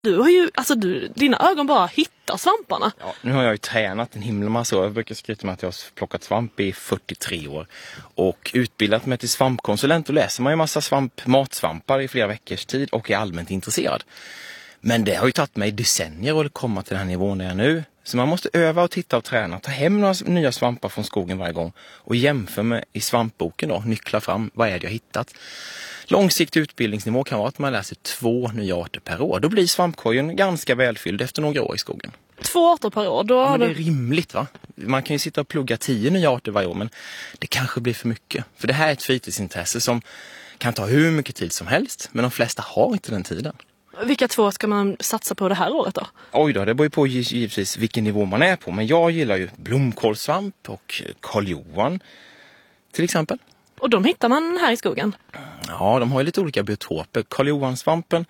Du har ju, dina ögon bara hittar svamparna. Ja, nu har jag ju tränat en himla massa år. Jag brukar skryta med att jag har plockat svamp i 43 år. Och utbildat mig till svampkonsulent, och läser man ju massa matsvampar i flera veckors tid och är allmänt intresserad. Men det har ju tagit mig decennier att komma till den här nivån där jag är nu. Så man måste öva och titta och träna. Ta hem några nya svampar från skogen varje gång. Och jämföra med i svampboken då. Nyckla fram, vad är det jag hittat? Långsiktig utbildningsnivå kan vara att man läser 2 nya arter per år. Då blir svampkorgen ganska välfylld efter några år i skogen. 2 arter per år? Då ja, men det är rimligt, va? Man kan ju sitta och plugga 10 nya arter varje år, men det kanske blir för mycket. För det här är ett fritidsintresse som kan ta hur mycket tid som helst, men de flesta har inte den tiden. Vilka 2 ska man satsa på det här året då? Oj då, det beror ju på givetvis vilken nivå man är på. Men jag gillar ju blomkålsvamp och Karl Johan till exempel. Och de hittar man här i skogen? Ja, de har ju lite olika biotoper. Karl Johan-svampen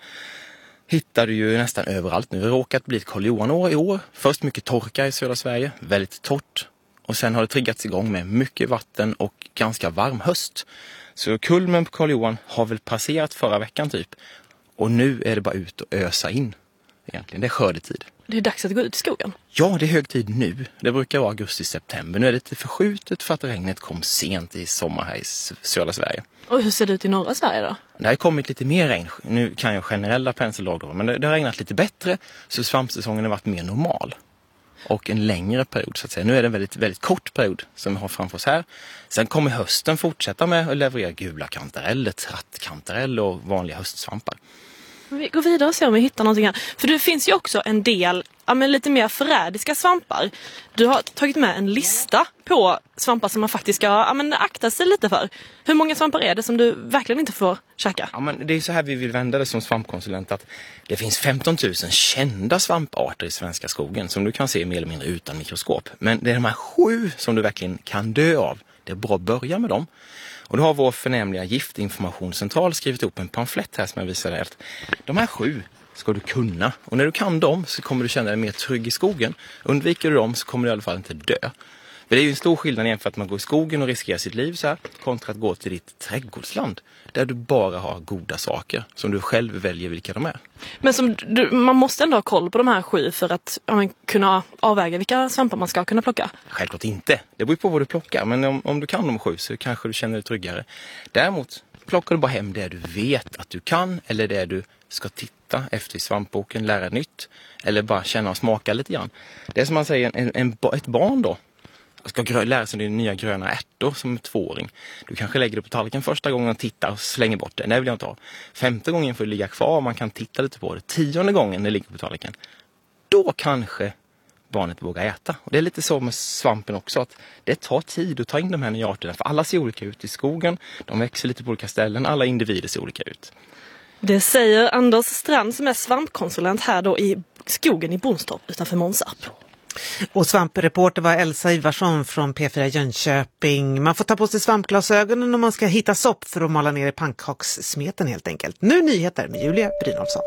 hittar du ju nästan överallt nu. Det har råkat bli ett Karl Johan-år i år. Först mycket torka i södra Sverige, väldigt torrt. Och sen har det triggats igång med mycket vatten och ganska varm höst. Så kulmen på Karl Johan har väl passerat förra veckan typ. Och nu är det bara ut och ösa in egentligen. Det är skördetid. Det är dags att gå ut i skogen. Ja, det är hög tid nu. Det brukar vara augusti-september. Nu är det lite förskjutet för att regnet kom sent i sommar här i södra Sverige. Och hur ser det ut i norra Sverige då? Det har kommit lite mer regn. Nu kan jag generella penseldrag, men det har regnat lite bättre. Så svampsäsongen har varit mer normal. Och en längre period så att säga. Nu är det en väldigt, väldigt kort period som vi har framför oss här. Sen kommer hösten fortsätta med att leverera gula kantareller, trattkantareller och vanliga höstsvampar. Vi går vidare och ser om vi hittar någonting här. För det finns ju också en del lite mer förrädiska svampar. Du har tagit med en lista på svampar som man faktiskt ska akta sig lite för. Hur många svampar är det som du verkligen inte får käka? Ja, men det är så här vi vill vända det som svampkonsulent, att det finns 15 000 kända svamparter i svenska skogen som du kan se mer eller mindre utan mikroskop. Men det är de här 7 som du verkligen kan dö av. Det är bra att börja med dem. Och då har vår förnämliga giftinformationscentral skrivit upp en pamflett här som jag visar dig. Att de här 7 ska du kunna. Och när du kan dem så kommer du känna dig mer trygg i skogen. Undviker du dem så kommer du i alla fall inte dö. För det är ju en stor skillnad jämfört att man går i skogen och riskerar sitt liv så här, kontra att gå till ditt trädgårdsland. Där du bara har goda saker som du själv väljer vilka de är. Men man måste ändå ha koll på de här 7 för att kunna avväga vilka svampar man ska kunna plocka? Självklart inte. Det beror på vad du plockar. Men om du kan de 7 så kanske du känner dig tryggare. Däremot plockar du bara hem det du vet att du kan, eller det du ska titta efter i svampboken, lära nytt. Eller bara känna och smaka lite grann. Det är som man säger, ett barn då ska lära sig de nya gröna ärtor som 2-åring. Du kanske lägger det på tallriken första gången och tittar och slänger bort det. Det vill jag inte ha. 5:e gången får det ligga kvar och man kan titta lite på det. 10:e gången det ligger på tallriken, då kanske barnet vågar äta. Och det är lite så med svampen också, att det tar tid att ta in de här nya arterna. För alla ser olika ut i skogen. De växer lite på olika ställen. Alla individer ser olika ut. Det säger Anders Strand som är svampkonsulent här då i skogen i Bonstorp utanför Månsarp. Och svampreporter var Elsa Ivarsson från P4 Jönköping. Man får ta på sig svampglasögonen om man ska hitta sopp för att mala ner i pannkakssmeten helt enkelt. Nu nyheter med Julia Brynolfsson.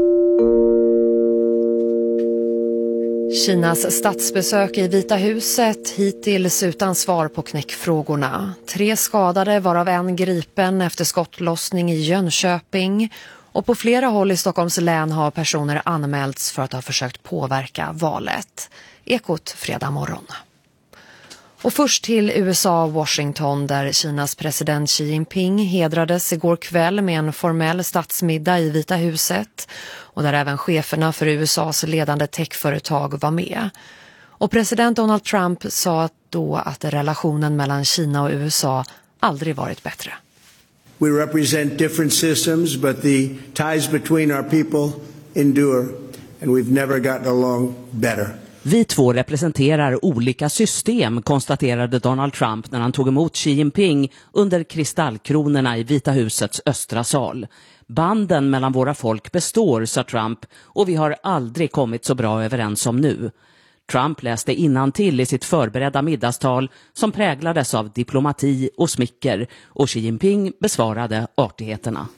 Kinas statsbesök i Vita huset hittills utan svar på knäckfrågorna. 3 skadade varav en gripen efter skottlossning i Jönköping. Och på flera håll i Stockholms län har personer anmälts för att ha försökt påverka valet. Ekot fredag morgon. Och först till USA och Washington där Kinas president Xi Jinping hedrades igår kväll med en formell statsmiddag i Vita huset. Och där även cheferna för USAs ledande techföretag var med. Och president Donald Trump sa då att relationen mellan Kina och USA aldrig varit bättre. We represent different systems, but the ties between our people endure, and we've never gotten along better. Vi 2 representerar olika system, konstaterade Donald Trump när han tog emot Xi Jinping under kristallkronorna i Vita husets östra sal. Banden mellan våra folk består, sa Trump, och vi har aldrig kommit så bra överens som nu. Trump läste innantill i sitt förberedda middagstal som präglades av diplomati och smicker, och Xi Jinping besvarade artigheterna.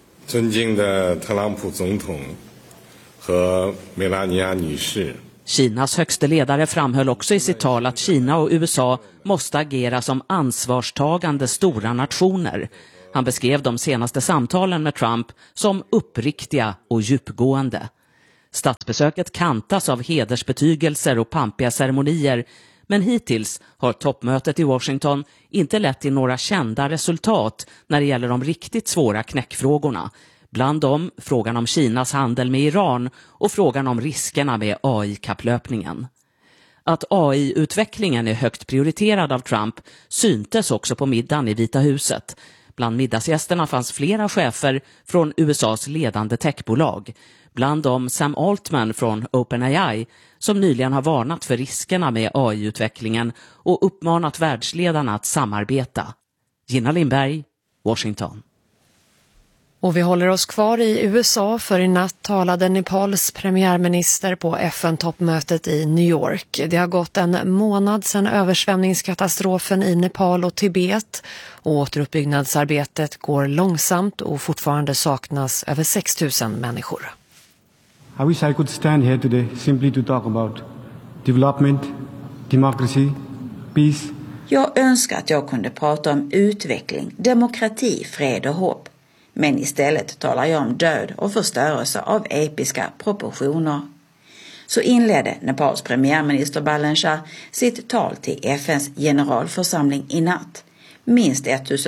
Kinas högste ledare framhöll också i sitt tal att Kina och USA måste agera som ansvarstagande stora nationer. Han beskrev de senaste samtalen med Trump som uppriktiga och djupgående. Statsbesöket kantas av hedersbetygelser och pampiga ceremonier, men hittills har toppmötet i Washington inte lett till några kända resultat när det gäller de riktigt svåra knäckfrågorna. Bland dem frågan om Kinas handel med Iran och frågan om riskerna med AI-kapplöpningen. Att AI-utvecklingen är högt prioriterad av Trump syntes också på middagen i Vita huset. Bland middagsgästerna fanns flera chefer från USAs ledande techbolag. Bland dem Sam Altman från OpenAI som nyligen har varnat för riskerna med AI-utvecklingen och uppmanat världsledarna att samarbeta. Gina Lindberg, Washington. Och vi håller oss kvar i USA, för i natt talade Nepals premiärminister på FN-toppmötet i New York. Det har gått en månad sedan översvämningskatastrofen i Nepal och Tibet, och återuppbyggnadsarbetet går långsamt och fortfarande saknas över 6 000 människor. I wish I could stand here today simply to talk about development, democracy, peace. Jag önskar att jag kunde prata om utveckling, demokrati, fred och hopp. Men istället talar jag om död och förstörelse av episka proportioner. Så inledde Nepals premiärminister Balen sitt tal till FNs generalförsamling i natt. Minst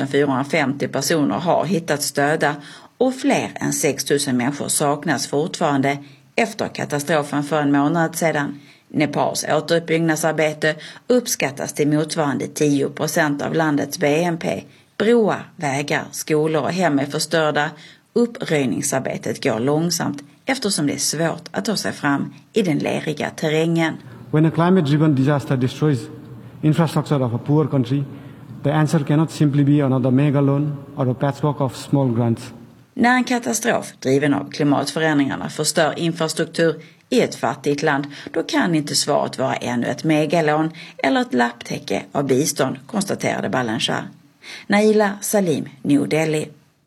1450 personer har hittats döda och fler än 6 000 människor saknas fortfarande efter katastrofen för en månad sedan. Nepals återuppbyggnadsarbete uppskattas till motsvarande 10% av landets BNP. Broar, vägar, skolor och hem är förstörda. Uppröjningsarbetet går långsamt eftersom det är svårt att ta sig fram i den leriga terrängen. When a climate-driven disaster destroys infrastructure of a poor country, the answer cannot simply be another mega loan or a patchwork of small grants. När en katastrof driven av klimatförändringarna förstör infrastruktur i ett fattigt land, då kan inte svaret vara ännu ett megalån eller ett lapptäcke av bistånd, konstaterade Balanchar. Naila Salim, New Delhi.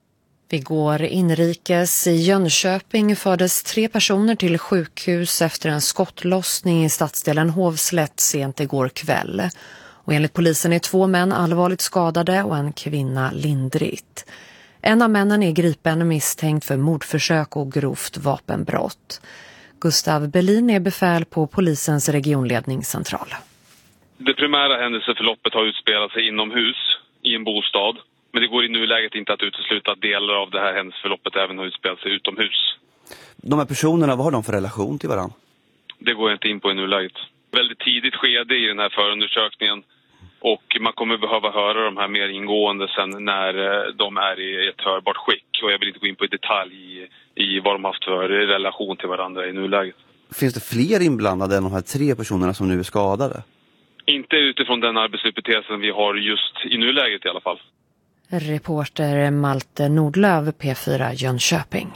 Vi går inrikes. I Jönköping fördes 3 personer till sjukhus efter en skottlossning i stadsdelen Hovslätt sent igår kväll. Och enligt polisen är 2 män allvarligt skadade och en kvinna lindrigt. En av männen är gripen misstänkt för mordförsök och grovt vapenbrott. Gustav Berlin är befäl på polisens regionledningscentral. Det primära händelseförloppet har utspelat sig inomhus i en bostad. Men det går i nuläget inte att utesluta att delar av det här händelseförloppet även har utspelat sig utomhus. De här personerna, vad har de för relation till varandra? Det går jag inte in på i nuläget. Väldigt tidigt skede i den här förundersökningen. Och man kommer behöva höra de här mer ingående sen när de är i ett hörbart skick. Och jag vill inte gå in på i detalj i vad de haft för relation till varandra i nuläget. Finns det fler inblandade än de här 3 personerna som nu är skadade? Inte utifrån den arbetshypotesen vi har just i nuläget i alla fall. Reporter Malte Nordlöv, P4 Jönköping.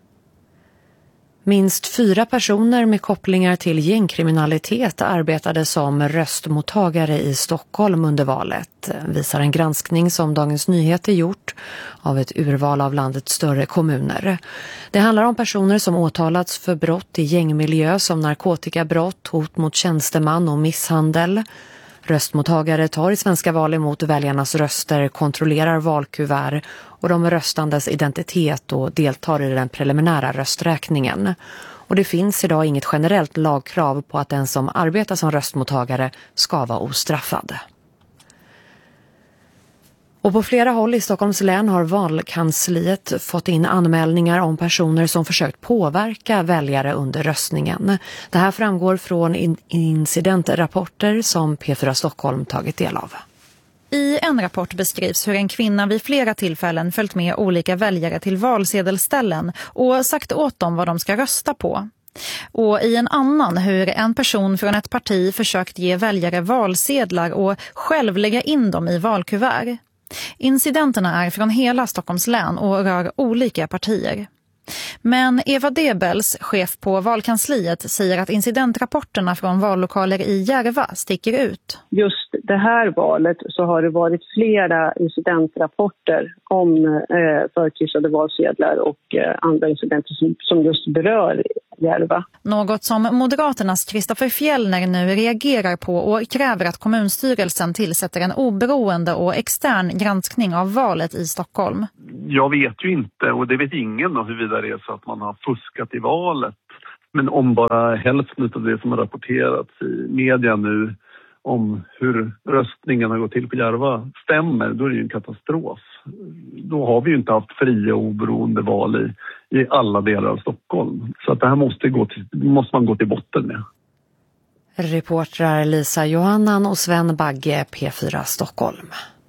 Minst 4 personer med kopplingar till gängkriminalitet arbetade som röstmottagare i Stockholm under valet, visar en granskning som Dagens Nyheter gjort av ett urval av landets större kommuner. Det handlar om personer som åtalats för brott i gängmiljö som narkotikabrott, hot mot tjänsteman och misshandel. Röstmottagare tar i svenska val emot väljarnas röster, kontrollerar valkuvert och de röstandes identitet och deltar i den preliminära rösträkningen. Och det finns idag inget generellt lagkrav på att den som arbetar som röstmottagare ska vara ostraffad. Och på flera håll i Stockholms län har valkansliet fått in anmälningar om personer som försökt påverka väljare under röstningen. Det här framgår från incidentrapporter som P4 Stockholm tagit del av. I en rapport beskrivs hur en kvinna vid flera tillfällen följt med olika väljare till valsedelställen och sagt åt dem vad de ska rösta på. Och i en annan hur en person från ett parti försökt ge väljare valsedlar och själv lägga in dem i valkuvert. Incidenterna är från hela Stockholms län och rör olika partier. Men Eva Debels, chef på valkansliet, säger att incidentrapporterna från vallokaler i Järva sticker ut. Just det här valet så har det varit flera incidentrapporter om förkryssade valsedlar och andra incidenter som just berör Järva. Något som Moderaternas Kristoffer Fjellner nu reagerar på och kräver att kommunstyrelsen tillsätter en oberoende och extern granskning av valet i Stockholm. Jag vet ju inte, och det vet ingen huruvida det är så att man har fuskat i valet. Men om bara hälften av det som har rapporterats i media nu om hur röstningen har gått till på Järva stämmer, då är det ju en katastrof. Då har vi ju inte haft fria och oberoende val i alla delar av Stockholm. Så att det här måste man gå till botten med. Reportrar Lisa Johannan och Sven Bagge, P4 Stockholm.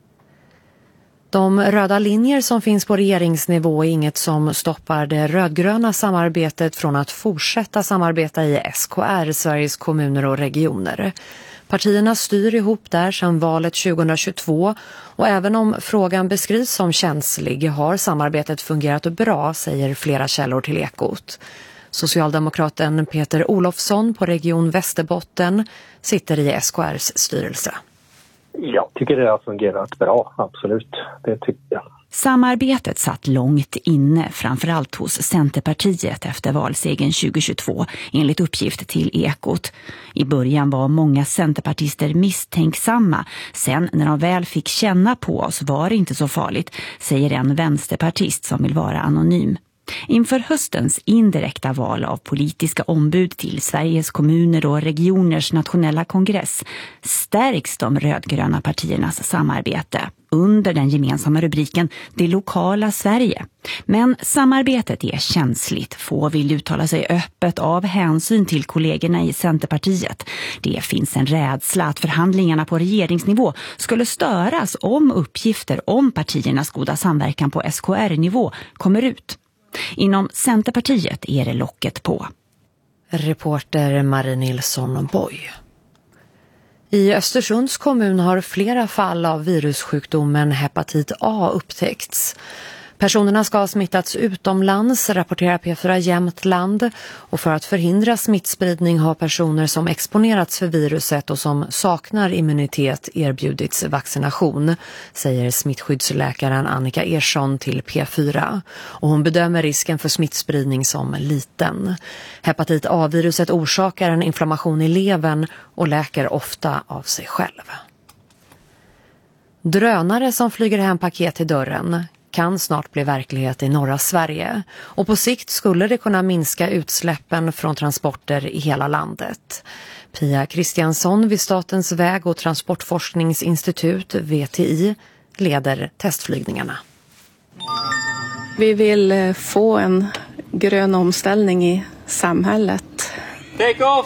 De röda linjer som finns på regeringsnivå är inget som stoppar det rödgröna samarbetet från att fortsätta samarbeta i SKR, Sveriges kommuner och regioner. Partierna styr ihop där sedan valet 2022 och även om frågan beskrivs som känslig har samarbetet fungerat bra, säger flera källor till Ekot. Socialdemokraten Peter Olofsson på Region Västerbotten sitter i SKRs styrelse. Jag tycker det har fungerat bra, absolut. Det tycker jag. Samarbetet satt långt inne, framförallt hos Centerpartiet efter valsegern 2022, enligt uppgift till Ekot. I början var många centerpartister misstänksamma. Sen när de väl fick känna på oss var det inte så farligt, säger en vänsterpartist som vill vara anonym. Inför höstens indirekta val av politiska ombud till Sveriges kommuner och regioners nationella kongress stärks de rödgröna partiernas samarbete under den gemensamma rubriken Det lokala Sverige. Men samarbetet är känsligt. Få vill uttala sig öppet av hänsyn till kollegorna i Centerpartiet. Det finns en rädsla att förhandlingarna på regeringsnivå skulle störas om uppgifter om partiernas goda samverkan på SKR-nivå kommer ut. Inom Centerpartiet är det locket på. Reporter Marie Nilsson Boy. I Östersunds kommun har flera fall av virussjukdomen hepatit A upptäckts. Personerna ska ha smittats utomlands, rapporterar P4 Jämtland. Och för att förhindra smittspridning har personer som exponerats för viruset och som saknar immunitet erbjudits vaccination, säger smittskyddsläkaren Annika Ersson till P4. Och hon bedömer risken för smittspridning som liten. Hepatit A-viruset orsakar en inflammation i levern och läker ofta av sig själv. Drönare som flyger hem paket till dörren kan snart bli verklighet i norra Sverige och på sikt skulle det kunna minska utsläppen från transporter i hela landet. Pia Kristiansson vid Statens väg- och transportforskningsinstitut, VTI, leder testflygningarna. Vi vill få en grön omställning i samhället. Take off!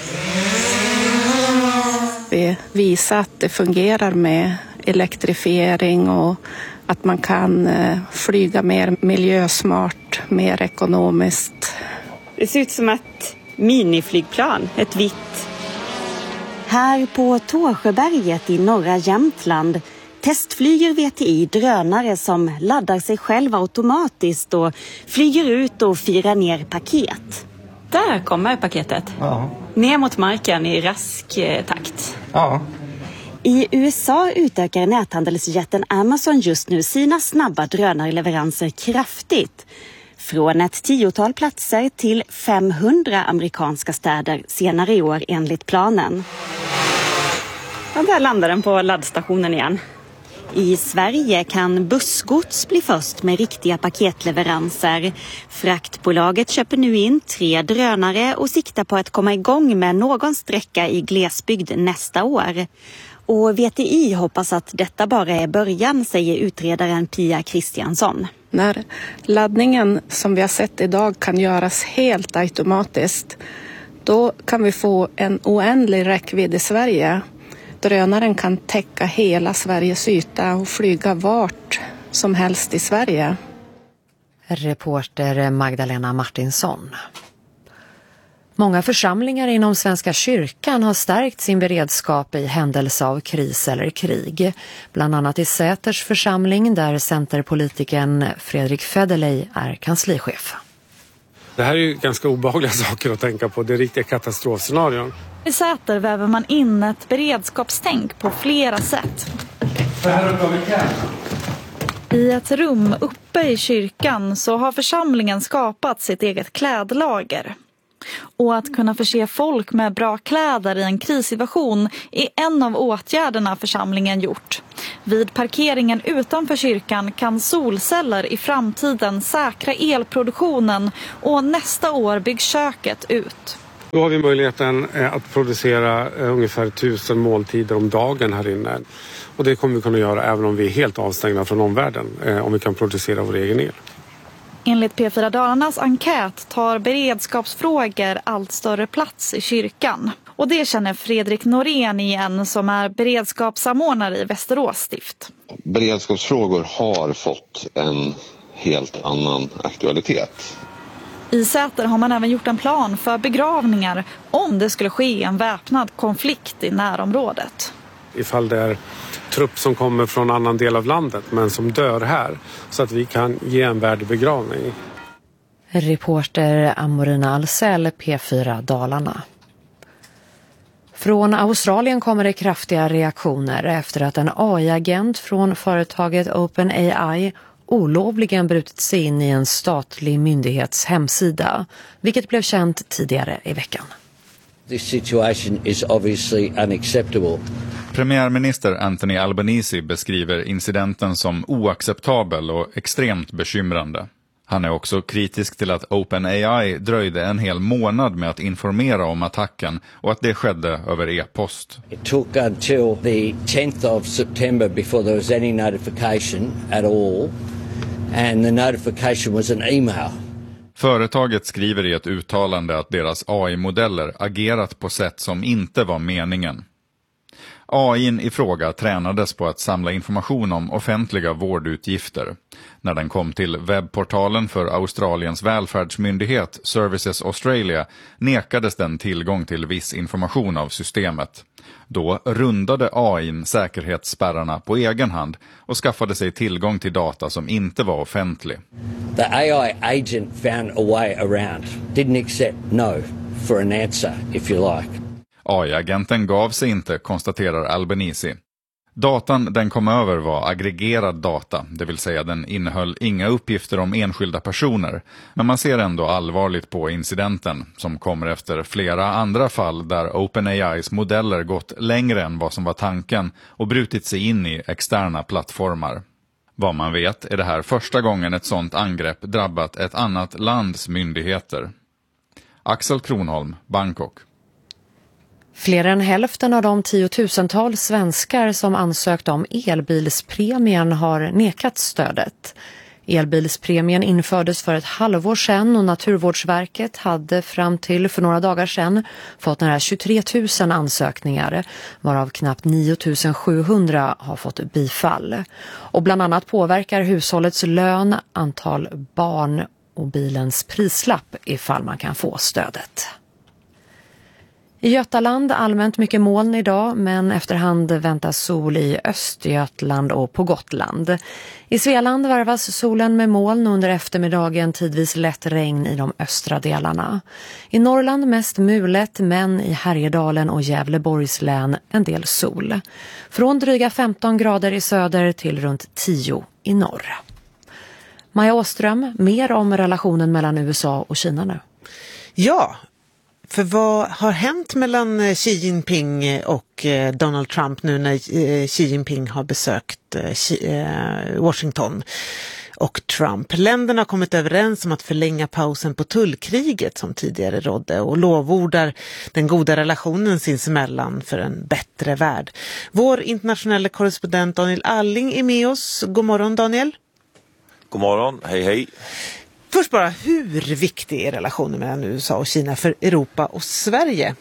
Vi visar att det fungerar med elektrifiering och att man kan flyga mer miljösmart, mer ekonomiskt. Det ser ut som ett miniflygplan, ett vitt. Här på Tårsjöberget i norra Jämtland testflyger VTI drönare som laddar sig själva automatiskt och flyger ut och firar ner paket. Där kommer paketet. Ja. Ner mot marken i rask takt. Ja. I USA utökar näthandelsjätten Amazon just nu sina snabba drönarleveranser kraftigt. Från ett 10-tal platser till 500 amerikanska städer senare i år enligt planen. Ja, där landar den på laddstationen igen. I Sverige kan bussgods bli först med riktiga paketleveranser. Fraktbolaget köper nu in 3 drönare och siktar på att komma igång med någon sträcka i glesbygd nästa år. Och VTI hoppas att detta bara är början, säger utredaren Pia Kristiansson. När laddningen som vi har sett idag kan göras helt automatiskt, då kan vi få en oändlig räckvidd i Sverige. Drönaren kan täcka hela Sveriges yta och flyga vart som helst i Sverige. Reporter Magdalena Martinsson. Många församlingar inom Svenska kyrkan har stärkt sin beredskap i händelse av kris eller krig. Bland annat i Säters församling där centerpolitiken Fredrik Federley är kanslichef. Det här är ju ganska obehagliga saker att tänka på. Det är riktiga katastrofscenarion. I Säter väver man in ett beredskapstänk på flera sätt. I ett rum uppe i kyrkan så har församlingen skapat sitt eget klädlager. Och att kunna förse folk med bra kläder i en krissituation är en av åtgärderna församlingen gjort. Vid parkeringen utanför kyrkan kan solceller i framtiden säkra elproduktionen och nästa år byggs köket ut. Då har vi möjligheten att producera ungefär 1000 måltider om dagen här inne. Och det kommer vi kunna göra även om vi är helt avstängda från omvärlden, om vi kan producera vår egen el. Enligt P4 Dalarnas enkät tar beredskapsfrågor allt större plats i kyrkan. Och det känner Fredrik Norén igen som är beredskapssamordnare i Västerås stift. Beredskapsfrågor har fått en helt annan aktualitet. I Säter har man även gjort en plan för begravningar om det skulle ske en väpnad konflikt i närområdet. Ifall det är trupp som kommer från annan del av landet men som dör här, så att vi kan ge en värdig begravning. Reporter Amorina Alsell, P4 Dalarna. Från Australien kommer det kraftiga reaktioner efter att en AI-agent från företaget OpenAI olovligen brutit sig in i en statlig myndighets hemsida, vilket blev känt tidigare i veckan. This situation is obviously unacceptable. Premiärminister Anthony Albanese beskriver incidenten som oacceptabel och extremt bekymrande. Han är också kritisk till att OpenAI dröjde en hel månad med att informera om attacken och att det skedde över e-post. It took until the 10th of September before there was any notification at all, and the notification was an email. Företaget skriver i ett uttalande att deras AI-modeller agerat på sätt som inte var meningen. AI:n i fråga tränades på att samla information om offentliga vårdutgifter. När den kom till webbportalen för Australiens välfärdsmyndighet Services Australia nekades den tillgång till viss information av systemet. Då rundade AI:n säkerhetsspärrarna på egen hand och skaffade sig tillgång till data som inte var offentlig. The AI agent found a way around. Didn't accept no for an answer, if you like. AI-agenten gav sig inte, konstaterar Albanese. Datan den kom över var aggregerad data, det vill säga den innehöll inga uppgifter om enskilda personer. Men man ser ändå allvarligt på incidenten, som kommer efter flera andra fall där OpenAIs modeller gått längre än vad som var tanken och brutit sig in i externa plattformar. Vad man vet är det här första gången ett sådant angrepp drabbat ett annat lands myndigheter. Axel Kronholm, Bangkok. Fler än hälften av de 10 000-tals svenskar som ansökt om elbilspremien har nekat stödet. Elbilspremien infördes för ett halvår sedan och Naturvårdsverket hade fram till för några dagar sedan fått nära 23 000 ansökningar, varav knappt 9 700 har fått bifall. Och bland annat påverkar hushållets lön, antal barn och bilens prislapp ifall man kan få stödet. I Götaland allmänt mycket moln idag, men efterhand väntas sol i Östergötland och på Gotland. I Svealand varvas solen med moln under eftermiddagen, tidvis lätt regn i de östra delarna. I Norrland mest mulet, men i Härjedalen och Gävleborgs län en del sol. Från dryga 15 grader i söder till runt 10 i norr. Maja Åström, mer om relationen mellan USA och Kina nu. Ja, för vad har hänt mellan Xi Jinping och Donald Trump nu när Xi Jinping har besökt Washington och Trump? Länderna har kommit överens om att förlänga pausen på tullkriget som tidigare rådde och lovordar den goda relationen sinsemellan för en bättre värld. Vår internationella korrespondent Daniel Alling är med oss. God morgon Daniel. God morgon, hej hej. Först bara, hur viktig är relationen mellan USA och Kina för Europa och Sverige?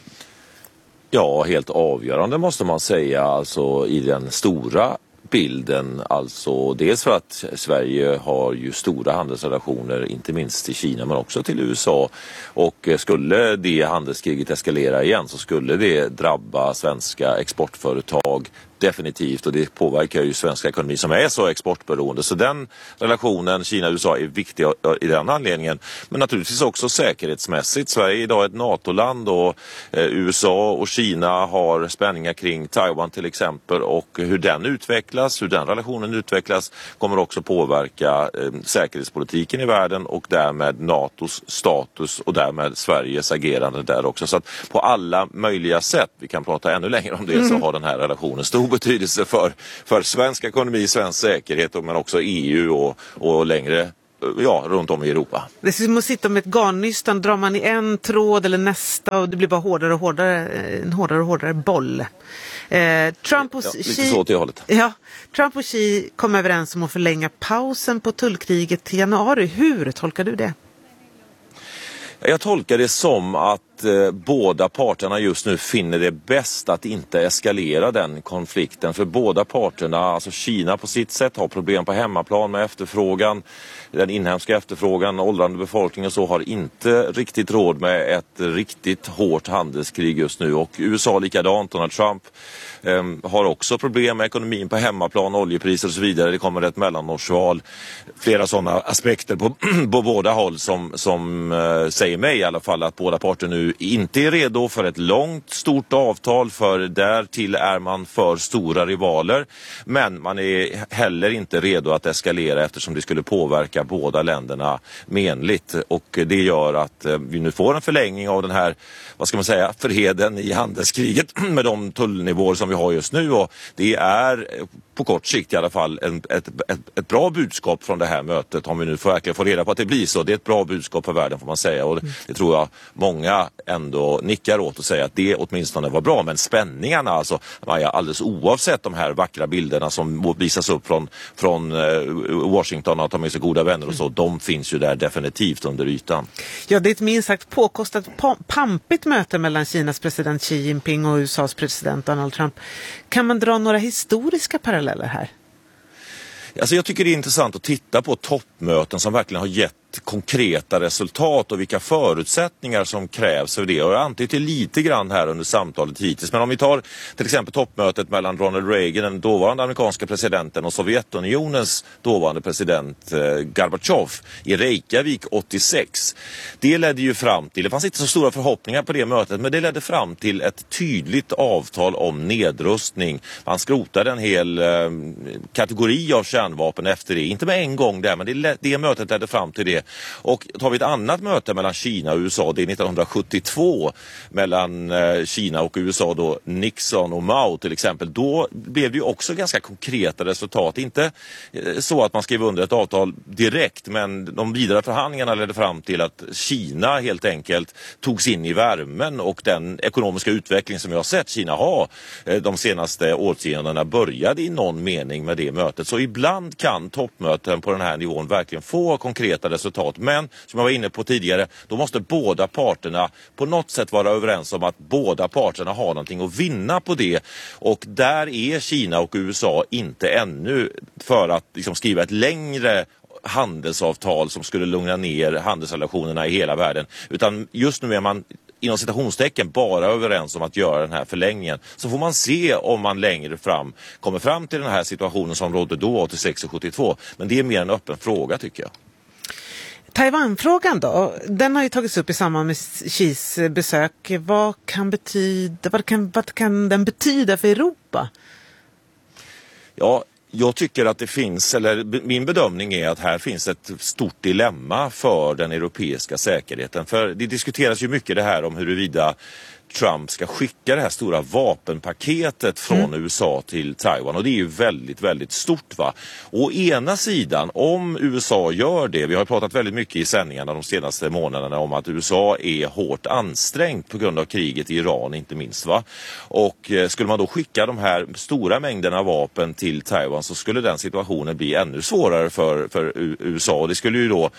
Ja, helt avgörande måste man säga, alltså i den stora bilden, alltså dels för att Sverige har ju stora handelsrelationer, inte minst till Kina men också till USA, och skulle det handelskriget eskalera igen så skulle det drabba svenska exportföretag definitivt, och det påverkar ju svenska ekonomi som är så exportberoende. Så den relationen Kina-USA är viktig i den anledningen. Men naturligtvis också säkerhetsmässigt. Sverige är idag ett NATO-land och USA och Kina har spänningar kring Taiwan till exempel, och hur den utvecklas utvecklas, hur den relationen utvecklas kommer också påverka säkerhetspolitiken i världen och därmed NATOs status och därmed Sveriges agerande där också. Så att på alla möjliga sätt, vi kan prata ännu längre om det, så har den här relationen stor betydelse för svensk ekonomi, svensk säkerhet men också EU och längre runt om i Europa. Det är som att sitta med ett garnnystan, drar man i en tråd eller nästa och det blir bara hårdare och hårdare, en hårdare och hårdare boll. Trump och Trump och Xi kom överens om att förlänga pausen på tullkriget till januari. Hur tolkar du det? Jag tolkar det som att båda parterna just nu finner det bäst att inte eskalera den konflikten. För båda parterna, alltså Kina på sitt sätt har problem på hemmaplan med efterfrågan. Den inhemska efterfrågan, åldrande befolkning och så har inte riktigt råd med ett riktigt hårt handelskrig just nu. Och USA likadant, Donald Trump har också problem med ekonomin på hemmaplan, oljepriser och så vidare. Det kommer ett mellanårsval. Flera sådana aspekter på båda håll som säger mig i alla fall att båda parter nu inte är redo för ett långt, stort avtal, för därtill är man för stora rivaler. Men man är heller inte redo att eskalera eftersom det skulle påverka båda länderna menligt. Och det gör att vi nu får en förlängning av den här, vad ska man säga, förheden i handelskriget med de tullnivåer som vi har just nu. Och det är på kort sikt i alla fall ett bra budskap från det här mötet, om vi nu verkligen får reda på att det blir så. Det är ett bra budskap för världen får man säga, och det tror jag många ändå nickar åt och säger att det åtminstone var bra. Men spänningarna, alltså alldeles oavsett de här vackra bilderna som visas upp från Washington, att de är så goda vänner och så, de finns ju där definitivt under ytan. Ja, det är ett minst sagt påkostat, pampigt möte mellan Kinas president Xi Jinping och USAs president Donald Trump. Kan man dra några historiska paralleller här? Alltså jag tycker det är intressant att titta på toppmöten som verkligen har gett konkreta resultat och vilka förutsättningar som krävs för det. Och jag antyder lite grann här under samtalet hittills. Men om vi tar till exempel toppmötet mellan Ronald Reagan, den dåvarande amerikanska presidenten, och Sovjetunionens dåvarande president Gorbatjov i Reykjavik 86. Det ledde ju fram till, det fanns inte så stora förhoppningar på det mötet, men det ledde fram till ett tydligt avtal om nedrustning. Man skrotade en hel kategori av kärnvapen efter det. Inte med en gång där, men det mötet ledde fram till det. Och tar vi ett annat möte mellan Kina och USA, det är 1972 mellan Kina och USA då, Nixon och Mao till exempel, då blev det ju också ganska konkreta resultat. Inte så att man skrev under ett avtal direkt, men de vidare förhandlingarna ledde fram till att Kina helt enkelt togs in i värmen, och den ekonomiska utveckling som jag har sett Kina ha de senaste årtiondena började i någon mening med det mötet. Så ibland kan toppmöten på den här nivån verkligen få konkreta resultat. Men som jag var inne på tidigare, då måste båda parterna på något sätt vara överens om att båda parterna har någonting att vinna på det. Och där är Kina och USA inte ännu för att liksom skriva ett längre handelsavtal som skulle lugna ner handelsrelationerna i hela världen. Utan just nu är man inom citationstecken bara överens om att göra den här förlängningen. Så får man se om man längre fram kommer fram till den här situationen som rådde då 86 och 72. Men det är mer en öppen fråga tycker jag. Taiwan-frågan då, den har ju tagits upp i samband med Xis besök. Vad kan den betyda för Europa? Ja, jag tycker att det finns, eller min bedömning är att här finns ett stort dilemma för den europeiska säkerheten. För det diskuteras ju mycket det här om huruvida Trump ska skicka det här stora vapenpaketet från USA till Taiwan, och det är ju väldigt, väldigt stort va. Å ena sidan, om USA gör det, vi har pratat väldigt mycket i sändningarna de senaste månaderna om att USA är hårt ansträngt på grund av kriget i Iran inte minst va. Och skulle man då skicka de här stora mängderna vapen till Taiwan så skulle den situationen bli ännu svårare för USA, och det skulle ju då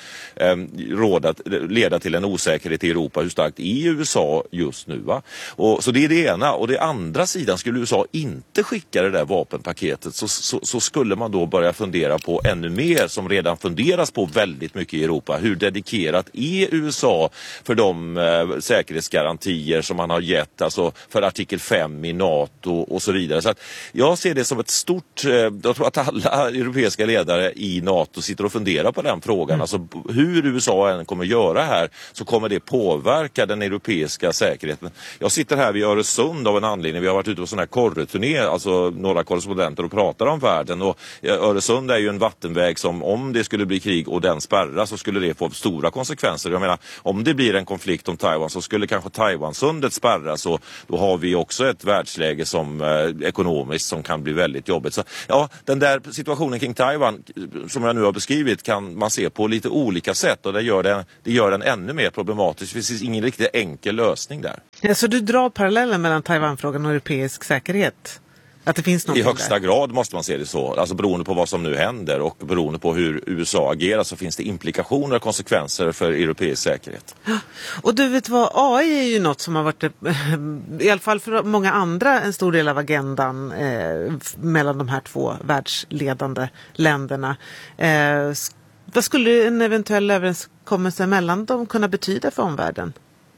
leda till en osäkerhet i Europa hur starkt är USA just nu va. Och, så det är det ena. Och det andra sidan, skulle USA inte skicka det där vapenpaketet så skulle man då börja fundera på ännu mer som redan funderas på väldigt mycket i Europa. Hur dedikerat är USA för de säkerhetsgarantier som man har gett, alltså för artikel 5 i NATO och så vidare. Så att jag ser det som ett stort, jag tror att alla europeiska ledare i NATO sitter och funderar på den frågan. Alltså hur USA än kommer göra här så kommer det påverka den europeiska säkerheten. Jag sitter här vid Öresund av en anledning. Vi har varit ute på sån här korreturné, alltså några korrespondenter, och pratar om världen. Och Öresund är ju en vattenväg som, om det skulle bli krig och den spärra, så skulle det få stora konsekvenser. Jag menar, om det blir en konflikt om Taiwan så skulle kanske Taiwansundet spärras, och då har vi också ett världsläge som ekonomiskt som kan bli väldigt jobbigt. Så ja, den där situationen kring Taiwan som jag nu har beskrivit kan man se på lite olika sätt, och det gör den ännu mer problematisk. Det finns ingen riktigt enkel lösning där. Ja, så du drar parallellen mellan Taiwanfrågan och europeisk säkerhet? Att det finns I högsta grad måste man se det så. Alltså beroende på vad som nu händer och beroende på hur USA agerar så finns det implikationer och konsekvenser för europeisk säkerhet. Och du vet vad, AI är ju något som har varit, i alla fall för många andra, en stor del av agendan mellan de här två världsledande länderna. Vad skulle en eventuell överenskommelse mellan dem kunna betyda för omvärlden?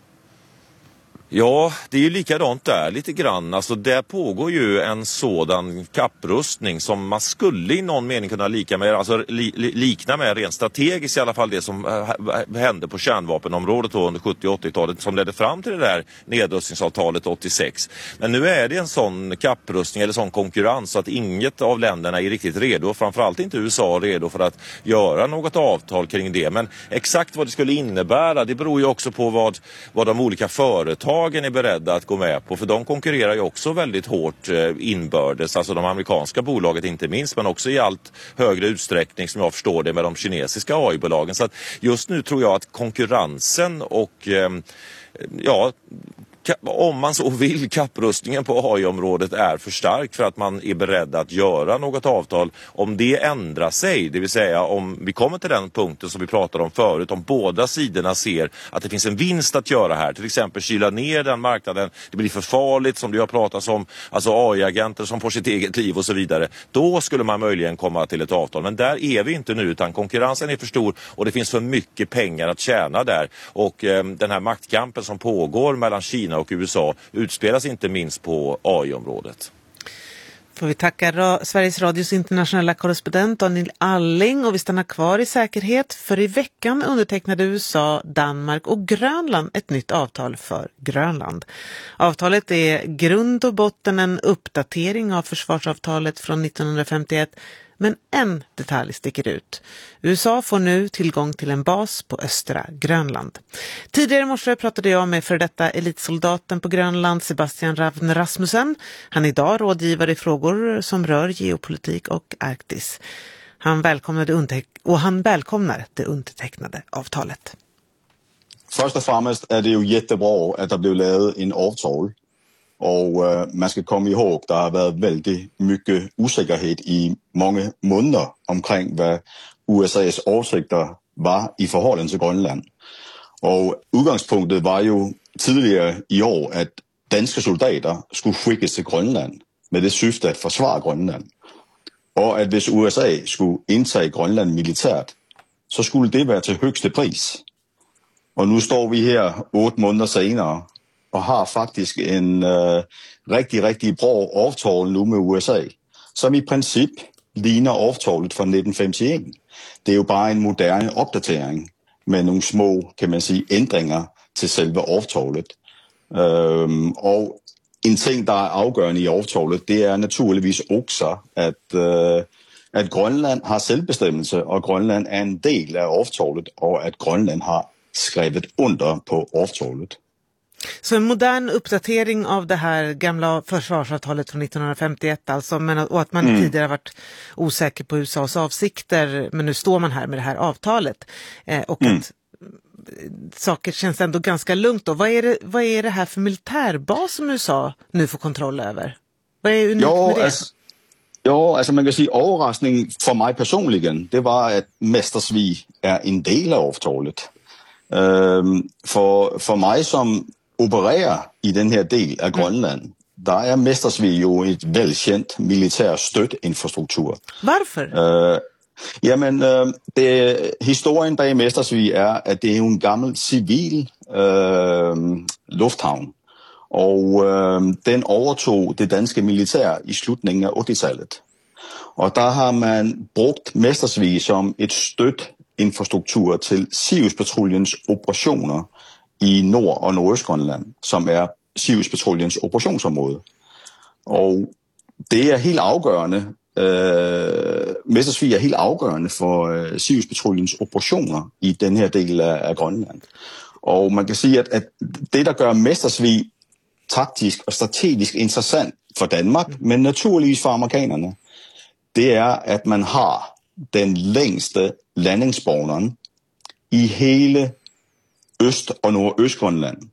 Ja, det är ju likadant där lite grann. Alltså där pågår ju en sådan kapprustning som man skulle i någon mening kunna likna med rent strategiskt, i alla fall det som hände på kärnvapenområdet då under 70- och 80-talet som ledde fram till det där nedrustningsavtalet 86. Men nu är det en sån kapprustning eller sån konkurrens så att inget av länderna är riktigt redo, framförallt inte USA redo för att göra något avtal kring det. Men exakt vad det skulle innebära, det beror ju också på vad de olika företagen är beredda att gå med på, för de konkurrerar ju också väldigt hårt inbördes, alltså de amerikanska bolagen inte minst, men också i allt högre utsträckning som jag förstår det med de kinesiska AI-bolagen. Så att just nu tror jag att konkurrensen och om man så vill, kapprustningen på AI-området är för stark för att man är beredd att göra något avtal. Om det ändrar sig, det vill säga om vi kommer till den punkten som vi pratade om förut, om båda sidorna ser att det finns en vinst att göra här, till exempel kyla ner den marknaden, det blir för farligt som du har pratat om, alltså AI-agenter som får sitt eget liv och så vidare, då skulle man möjligen komma till ett avtal. Men där är vi inte nu, utan konkurrensen är för stor och det finns för mycket pengar att tjäna där. Och den här maktkampen som pågår mellan Kina och USA utspelas inte minst på AI-området. Får vi tacka Sveriges Radios internationella korrespondent Daniel Alling, och vi stannar kvar i säkerhet, för i veckan undertecknade USA, Danmark och Grönland ett nytt avtal för Grönland. Avtalet är grund och botten en uppdatering av försvarsavtalet från 1951, men en detalj sticker ut. USA får nu tillgång till en bas på östra Grönland. Tidigare i morse pratade jag med för detta elitsoldaten på Grönland, Sebastian Ravn Rasmussen. Han är idag rådgivare i frågor som rör geopolitik och Arktis. Han välkomnar det undertecknade avtalet. Först och främst är det ju jättebra att det blev lavet en avtal. Och man ska komma ihåg att det har varit väldigt mycket osäkerhet i många månader omkring vad USAs avsikter var i förhållande till Grönland. Och utgångspunkten var ju tidigare i år att danska soldater skulle skickas till Grönland med det syfte att försvara Grönland. Och att hvis USA skulle inta Grönland militärt så skulle det vara till högsta pris. Och nu står vi här 8 månader senare och har faktiskt en riktigt bra avtal nu med USA, som i princip ligner avtalet från 1951. Det är ju bara en modern uppdatering med några små, kan man säga, ändringar till själva avtalet. Och en ting där är avgörande i avtalet, det är naturligtvis också att Grönland har självbestämmelse och Grönland är en del av avtalet och att Grönland har skrivit under på avtalet. Så en modern uppdatering av det här gamla försvarsavtalet från 1951 alltså, och att man tidigare varit osäker på USAs avsikter, men nu står man här med det här avtalet och att saker känns ändå ganska lugnt då. Vad är det här för militärbas som USA nu får kontroll över? Vad är unikt med det? Alltså man kan säga överraskning för mig personligen, det var att Mästersvig är en del av avtalet. För mig som opererar i den här delen av Grönland, där är Mästersvig ju ett välkänt militär stödinfrastruktur. Varför? Historien bag Mästersvig är att det är en gammal civil lufthavn. Och den övertog det danska militär i slutet av 80-talet. Och där har man brukt Mästersvig som ett stödinfrastruktur till Sirius-patruljens operationer i Nord- och Nordøstgrønland, som är Siriuspatruljens operationsområde. Och det är helt avgörande. Messerschmitt är helt avgörande för Siriuspatruljens operationer i den här delen av Grönland. Och man kan säga att det där gör Messerschmitt taktisk och strategiskt intressant för Danmark, men naturligtvis för amerikanerna, det är att man har den längsta landningsbanan i hela Öst- och Nordöstgrönland.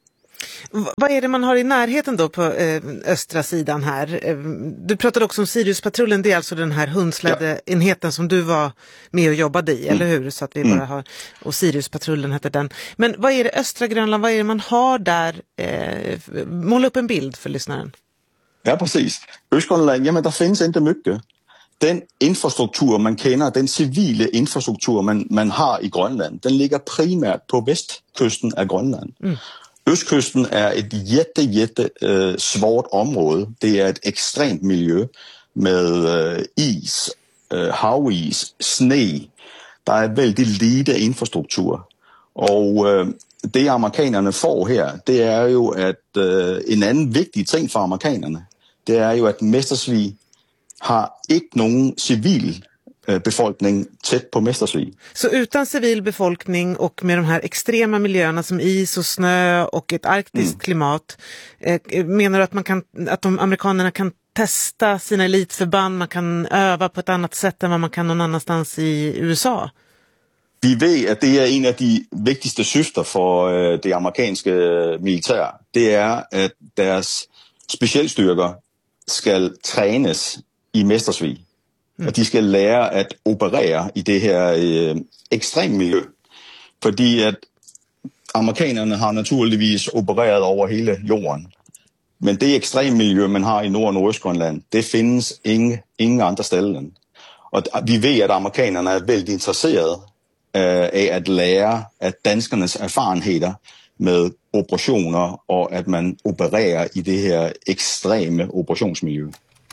Vad är det man har i närheten då på östra sidan här? Du pratade också om Siriuspatrullen, det är alltså den här hundsledde enheten som du var med och jobbade i, eller hur? Så att vi bara har, och Siriuspatrullen heter den. Men vad är det östra Grönland, vad är det man har där? Måla upp en bild för lyssnaren. Ja, precis. Östgrönland, jamen där finns inte mycket. Den infrastruktur man känner, den civila infrastruktur man har i Grönland, den ligger primärt på västkusten av Grönland. Östkusten är ett jätte svårt område. Det är ett extremt miljö med is, havis, snö. Det är väldigt lite infrastruktur. Och det amerikanerna får här, det är ju att en annan viktig ting för amerikanerna, det är ju att Messerschmitt har inte någon civil befolkning tätt på Messerschmitt. Så utan civil befolkning och med de här extrema miljöerna som is och snö och ett arktiskt klimat, menar du att de amerikanerna kan testa sina elitförband, man kan öva på ett annat sätt än vad man kan någon annanstans i USA? Vi vet att det är en av de viktigaste syften för det amerikanska militär. Det är att deras specialstyrkor ska tränas i Messerschmitt. Att de ska lära att operera i det här extremmiljö. För att amerikanerna har naturligtvis opererat över hela jorden. Men det extremmiljö man har i Nord- och Östgrönland, det finns inga andra ställen. Och vi vet att amerikanerna är väldigt intresserade av att lära att danskarnas erfarenheter med operationer och att man opererar i det här extrema operationsmiljö.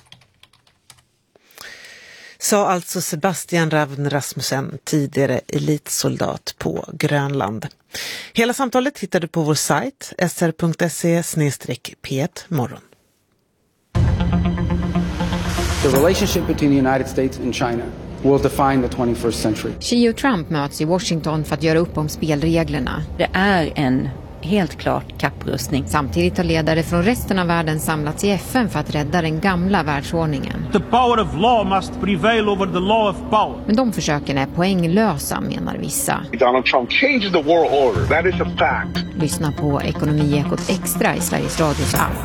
Sa alltså Sebastian Ravn Rasmussen, tidigare elitsoldat på Grönland. Hela samtalet hittar du på vår sajt sr.se/p1morgon. The relationship between the United States and China will define the 21st century. Xi och Trump möts i Washington för att göra upp om spelreglerna. Det är en helt klart kapprustning. Samtidigt har ledare från resten av världen samlats i FN för att rädda den gamla världsordningen. The power of law must prevail over the law of power. Men de försöken är poänglösa, menar vissa. Donald Trump changed the world order. That is a fact. Lyssna på Ekonomiekot Extra i Sveriges Radios app.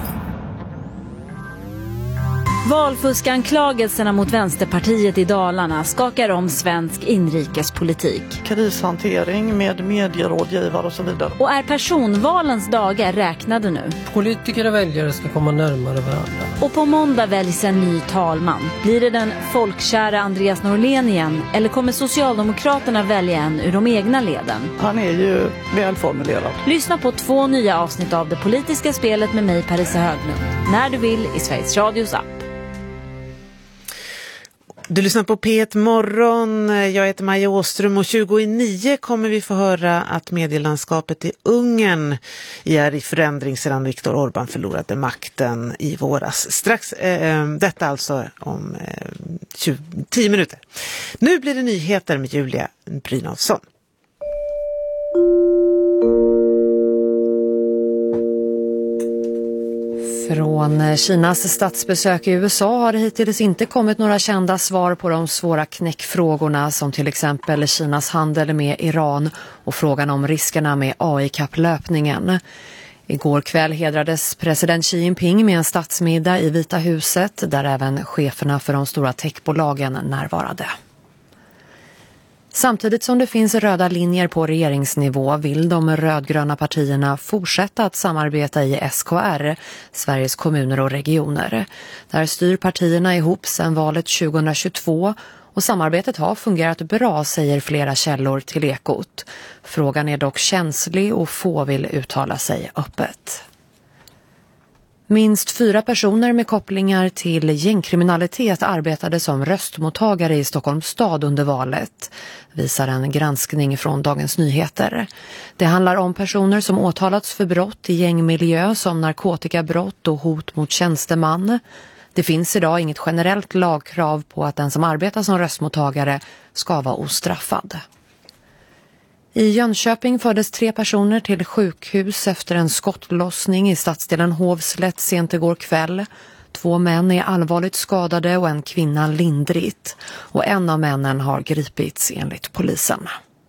Valfuskanklagelserna mot Vänsterpartiet i Dalarna skakar om svensk inrikespolitik. Krishantering med medierådgivare och så vidare. Och är personvalens dagar räknade nu? Politiker och väljare ska komma närmare varandra. Och på måndag väljs en ny talman. Blir det den folkkära Andreas Norlén igen? Eller kommer Socialdemokraterna välja en ur de egna leden? Han är ju välformulerad. Lyssna på 2 nya avsnitt av Det politiska spelet med mig, Parisa Höglund. När du vill i Sveriges Radios app. Du lyssnar på P1 Morgon, jag heter Maja Åström och 2029 kommer vi få höra att medielandskapet i Ungern är i förändring sedan Viktor Orbán förlorade makten i våras. Strax, detta alltså om 10 minuter. Nu blir det nyheter med Julia Brynolfsson. Från Kinas statsbesök i USA har det hittills inte kommit några kända svar på de svåra knäckfrågorna som till exempel Kinas handel med Iran och frågan om riskerna med AI-kapplöpningen. Igår kväll hedrades president Xi Jinping med en statsmiddag i Vita huset där även cheferna för de stora techbolagen närvarade. Samtidigt som det finns röda linjer på regeringsnivå vill de rödgröna partierna fortsätta att samarbeta i SKR, Sveriges kommuner och regioner. Där styr partierna ihop sedan valet 2022 och samarbetet har fungerat bra, säger flera källor till Ekot. Frågan är dock känslig och få vill uttala sig öppet. Minst 4 personer med kopplingar till gängkriminalitet arbetade som röstmottagare i Stockholms stad under valet, visar en granskning från Dagens Nyheter. Det handlar om personer som åtalats för brott i gängmiljö som narkotikabrott och hot mot tjänsteman. Det finns idag inget generellt lagkrav på att den som arbetar som röstmottagare ska vara ostraffad. I Jönköping fördes 3 personer till sjukhus efter en skottlossning i stadsdelen Hovslätt sent igår kväll. 2 män är allvarligt skadade och en kvinna lindrigt. Och en av männen har gripits enligt polisen.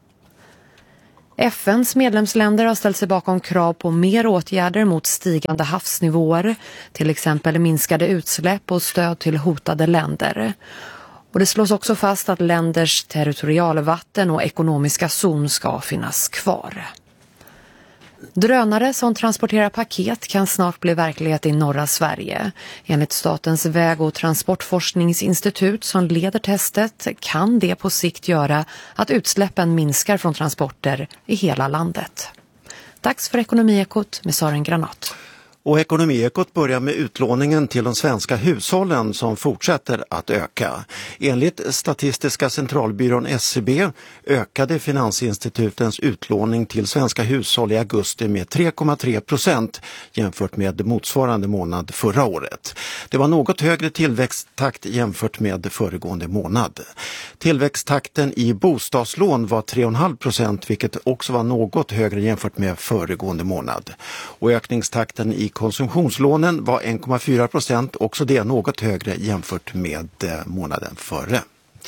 FNs medlemsländer har ställt sig bakom krav på mer åtgärder mot stigande havsnivåer, till exempel minskade utsläpp och stöd till hotade länder. Och det slås också fast att länders territorialvatten och ekonomiska zon ska finnas kvar. Drönare som transporterar paket kan snart bli verklighet i norra Sverige. Enligt Statens väg- och transportforskningsinstitut som leder testet kan det på sikt göra att utsläppen minskar från transporter i hela landet. Dags för Ekonomiekot med Sören Granat. Och Ekonomiekot börjar med utlåningen till de svenska hushållen som fortsätter att öka. Enligt Statistiska centralbyrån SCB ökade finansinstitutens utlåning till svenska hushåll i augusti med 3,3% jämfört med motsvarande månad förra året. Det var något högre tillväxttakt jämfört med föregående månad. Tillväxttakten i bostadslån var 3,5%, vilket också var något högre jämfört med föregående månad. Och ökningstakten i konsumtionslånen var 1,4%, också det något högre jämfört med månaden före.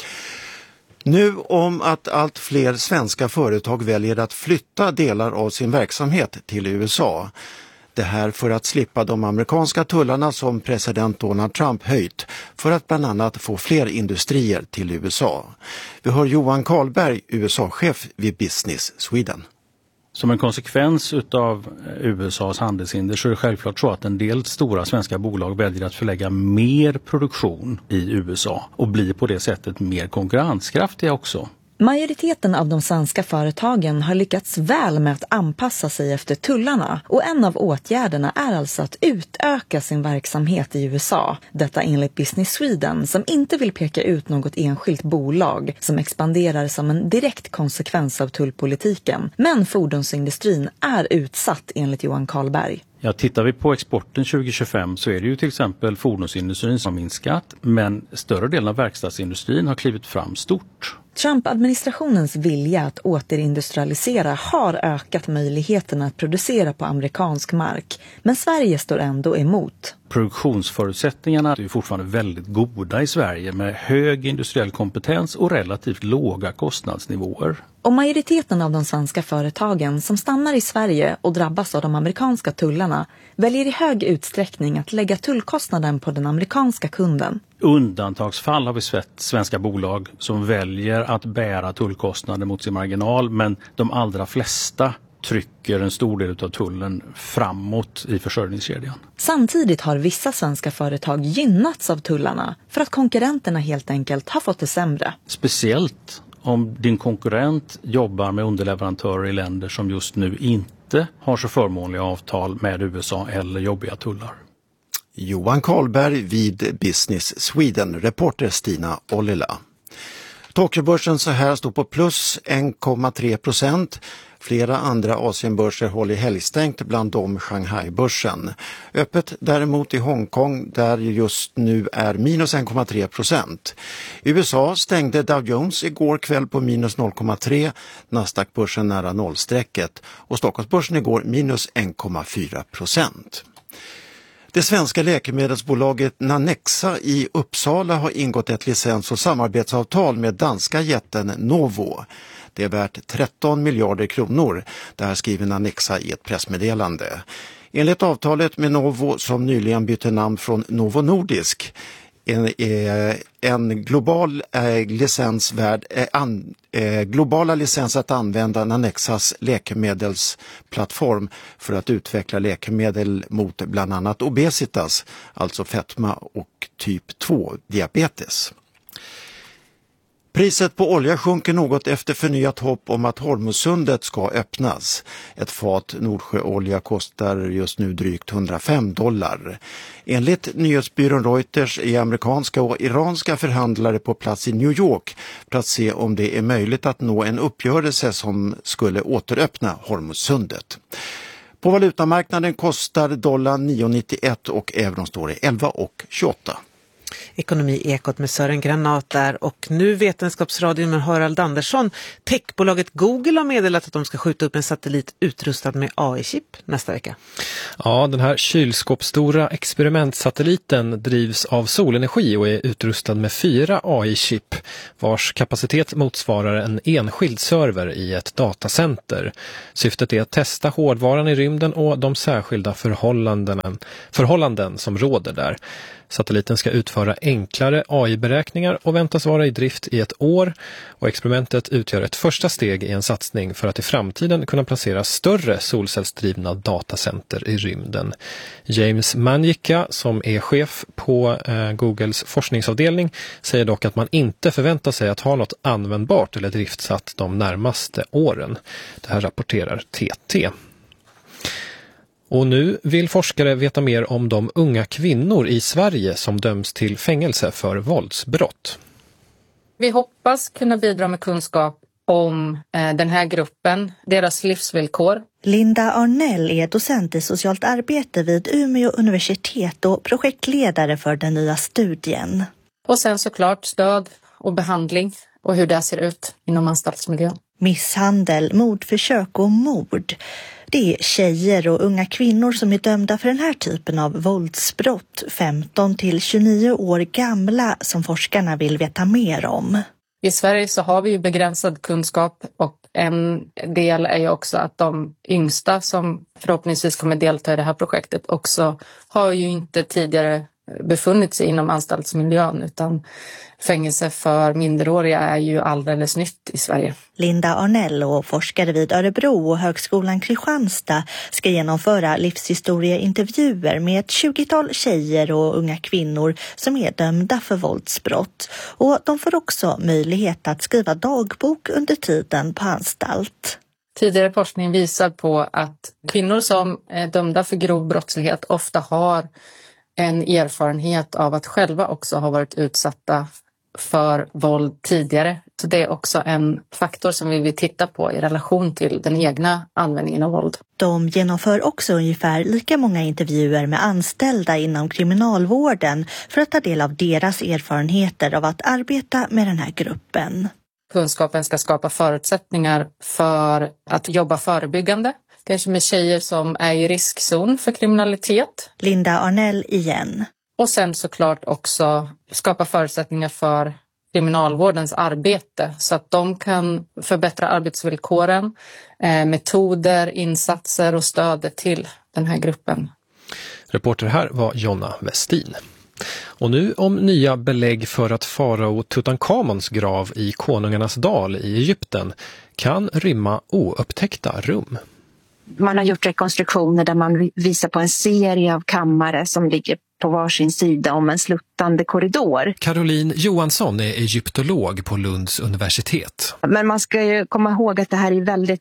Nu om att allt fler svenska företag väljer att flytta delar av sin verksamhet till USA. Det här för att slippa de amerikanska tullarna som president Donald Trump höjt för att bland annat få fler industrier till USA. Vi hör Johan Karlberg, USA-chef vid Business Sweden. Som en konsekvens av USAs handelshinder så är det självklart så att en del stora svenska bolag väljer att förlägga mer produktion i USA och blir på det sättet mer konkurrenskraftiga också. Majoriteten av de svenska företagen har lyckats väl med att anpassa sig efter tullarna och en av åtgärderna är alltså att utöka sin verksamhet i USA. Detta enligt Business Sweden som inte vill peka ut något enskilt bolag som expanderar som en direkt konsekvens av tullpolitiken. Men fordonsindustrin är utsatt enligt Johan Karlberg. Ja, tittar vi på exporten 2025 så är det ju till exempel fordonsindustrin som har minskat, men större delen av verkstadsindustrin har klivit fram stort. Trump-administrationens vilja att återindustrialisera har ökat möjligheterna att producera på amerikansk mark, men Sverige står ändå emot. Produktionsförutsättningarna är fortfarande väldigt goda i Sverige med hög industriell kompetens och relativt låga kostnadsnivåer. Och majoriteten av de svenska företagen som stannar i Sverige och drabbas av de amerikanska tullarna väljer i hög utsträckning att lägga tullkostnaden på den amerikanska kunden. Undantagsfall har vi sett svenska bolag som väljer att bära tullkostnader mot sin marginal, men de allra flesta trycker en stor del av tullen framåt i försörjningskedjan. Samtidigt har vissa svenska företag gynnats av tullarna för att konkurrenterna helt enkelt har fått det sämre. Speciellt om din konkurrent jobbar med underleverantörer i länder som just nu inte har så förmånliga avtal med USA eller jobbiga tullar. Johan Karlberg vid Business Sweden, reporter Stina Ollila. Tokyobörsen så här står på plus 1,3%. Flera andra Asienbörser håller helgstängt, bland dem Shanghai-börsen. Öppet däremot i Hongkong där just nu är minus 1,3%. USA stängde Dow Jones igår kväll på minus 0,3%, Nasdaq-börsen nära nollstrecket och Stockholmsbörsen igår minus 1,4%. Det svenska läkemedelsbolaget Nanexa i Uppsala har ingått ett licens- och samarbetsavtal med danska jätten Novo. Det är värt 13 miljarder kronor, det här skriver Nanexa i ett pressmeddelande. Enligt avtalet med Novo, som nyligen bytte namn från Novo Nordisk, en global globala licens att använda Nanexas läkemedelsplattform för att utveckla läkemedel mot bland annat obesitas, alltså fetma och typ 2 diabetes. Priset på olja sjunker något efter förnyat hopp om att Hormuzsundet ska öppnas. Ett fat Nordsjöolja kostar just nu drygt $105. Enligt nyhetsbyrån Reuters är amerikanska och iranska förhandlare på plats i New York för att se om det är möjligt att nå en uppgörelse som skulle återöppna Hormuzsundet. På valutamarknaden kostar dollar 9,91 och euron står i 11,28. Ekonomi-ekot med Sören Granat där och nu Vetenskapsradion med Harald Andersson. Techbolaget Google har meddelat att de ska skjuta upp en satellit utrustad med AI-chip nästa vecka. Ja, den här kylskåpsstora experimentsatelliten drivs av solenergi och är utrustad med 4 AI-chip vars kapacitet motsvarar en enskild server i ett datacenter. Syftet är att testa hårdvaran i rymden och de särskilda förhållanden som råder där. Satelliten ska utföra enklare AI-beräkningar och väntas vara i drift i ett år och experimentet utgör ett första steg i en satsning för att i framtiden kunna placera större solcellsdrivna datacenter i rymden. James Manjika, som är chef på Googles forskningsavdelning, säger dock att man inte förväntar sig att ha något användbart eller driftsatt de närmaste åren. Det här rapporterar TT. Och nu vill forskare veta mer om de unga kvinnor i Sverige som döms till fängelse för våldsbrott. Vi hoppas kunna bidra med kunskap om den här gruppen, deras livsvillkor. Linda Arnell är docent i socialt arbete vid Umeå universitet och projektledare för den nya studien. Och sen såklart stöd och behandling och hur det ser ut inom anstaltsmiljön. Misshandel, mordförsök och mord. Det är tjejer och unga kvinnor som är dömda för den här typen av våldsbrott, 15 till 29 år gamla, som forskarna vill veta mer om. I Sverige så har vi ju begränsad kunskap och en del är ju också att de yngsta som förhoppningsvis kommer delta i det här projektet också har ju inte tidigare befunnit sig inom anstaltsmiljön utan fängelse för minderåriga är ju alldeles nytt i Sverige. Linda Arnell och forskare vid Örebro och Högskolan Kristianstad ska genomföra livshistorieintervjuer med ett 20-tal tjejer och unga kvinnor som är dömda för våldsbrott. Och de får också möjlighet att skriva dagbok under tiden på anstalt. Tidigare forskning visar på att kvinnor som är dömda för grov brottslighet ofta har en erfarenhet av att själva också ha varit utsatta för våld tidigare. Så det är också en faktor som vi vill titta på i relation till den egna användningen av våld. De genomför också ungefär lika många intervjuer med anställda inom kriminalvården för att ta del av deras erfarenheter av att arbeta med den här gruppen. Kunskapen ska skapa förutsättningar för att jobba förebyggande. Kanske med tjejer som är i riskzon för kriminalitet. Linda Arnell igen. Och sen såklart också skapa förutsättningar för kriminalvårdens arbete så att de kan förbättra arbetsvillkoren, metoder, insatser och stöd till den här gruppen. Reporter här var Jonna Westin. Och nu om nya belägg för att farao Tutankhamons grav i Konungarnas dal i Egypten kan rymma oupptäckta rum. Man har gjort rekonstruktioner där man visar på en serie av kammare som ligger på varsin sida om en sluttande korridor. Caroline Johansson är egyptolog på Lunds universitet. Men man ska ju komma ihåg att det här är väldigt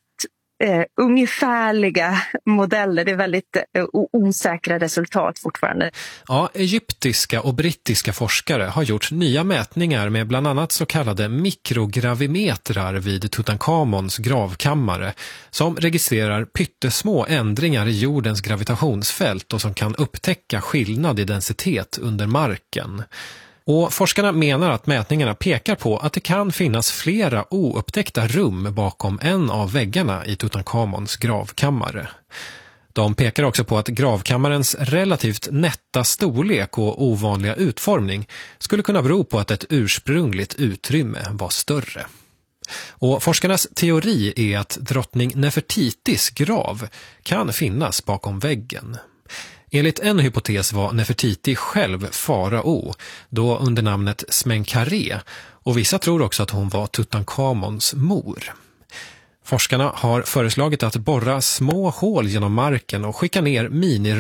ungefärliga modeller. Det är väldigt osäkra resultat fortfarande. Ja, egyptiska och brittiska forskare har gjort nya mätningar med bland annat så kallade mikrogravimetrar vid Tutankhamons gravkammare som registrerar pyttesmå ändringar i jordens gravitationsfält och som kan upptäcka skillnad i densitet under marken. Och forskarna menar att mätningarna pekar på att det kan finnas flera oupptäckta rum bakom en av väggarna i Tutankhamons gravkammare. De pekar också på att gravkammarens relativt nätta storlek och ovanliga utformning skulle kunna bero på att ett ursprungligt utrymme var större. Och forskarnas teori är att drottning Nefertitis grav kan finnas bakom väggen. Enligt en hypotes var Nefertiti själv farao, då under namnet Smenkhare, och vissa tror också att hon var Tutankhamons mor. Forskarna har föreslagit att borra små hål genom marken och skicka ner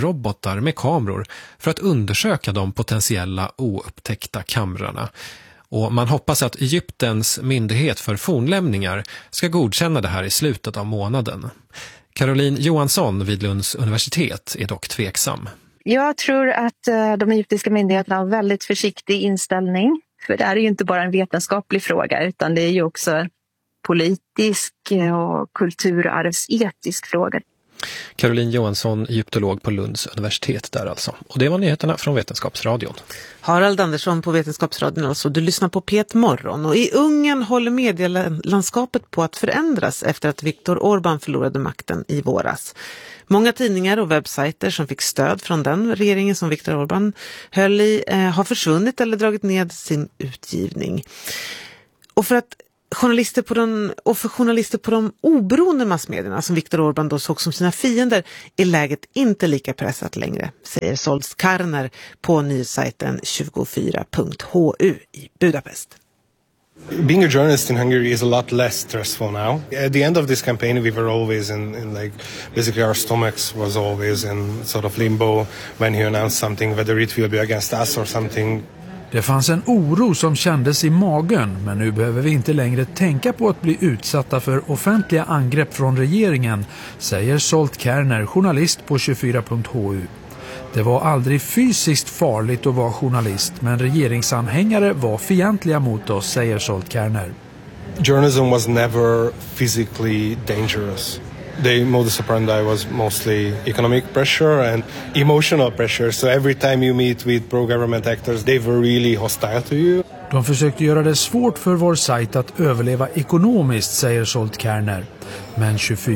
minirobotar med kameror för att undersöka de potentiella oupptäckta kamrarna. Och man hoppas att Egyptens myndighet för fornlämningar ska godkänna det här i slutet av månaden. Caroline Johansson vid Lunds universitet är dock tveksam. Jag tror att de egyptiska myndigheterna har en väldigt försiktig inställning. För det här är ju inte bara en vetenskaplig fråga utan det är ju också politisk och kulturarvsetisk fråga. Caroline Johansson, egyptolog på Lunds universitet där alltså. Och det var nyheterna från Vetenskapsradion. Harald Andersson på Vetenskapsradion alltså. Du lyssnar på P1 Morgon. Och i Ungern håller medielandskapet på att förändras efter att Viktor Orbán förlorade makten i våras. Många tidningar och webbsajter som fick stöd från den regeringen som Viktor Orbán höll i har försvunnit eller dragit ned sin utgivning. Och för journalister på de oberoende massmedierna som Viktor Orbán då såg som sina fiender är läget inte lika pressat längre, säger Zsolt Karner på nyhetssajten 24.hu i Budapest. Being a journalist in Hungary is a lot less stressful now. At the end of this campaign, we were always in like, basically our stomachs was always in sort of limbo when he announced something, whether it will be against us or something. Det fanns en oro som kändes i magen, men nu behöver vi inte längre tänka på att bli utsatta för offentliga angrepp från regeringen, säger Zsolt Karner, journalist på 24.hu. Det var aldrig fysiskt farligt att vara journalist, men regeringsanhängare var fientliga mot oss, säger Zsolt Karner. Journalism was never physically dangerous. The modus operandi was mostly economic pressure and emotional pressure. So every time you meet with pro-government actors, they were really hostile to you. De försökte göra det svårt för vår sajt att överleva ekonomiskt, säger Zsolt Karner. Men